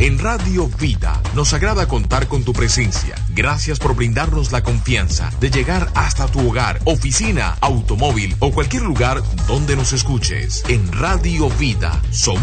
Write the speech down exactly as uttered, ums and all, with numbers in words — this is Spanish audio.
En Radio Vida nos agrada contar con tu presencia. Gracias por brindarnos la confianza de llegar hasta tu hogar, oficina, automóvil o cualquier lugar donde nos escuches. En Radio Vida somos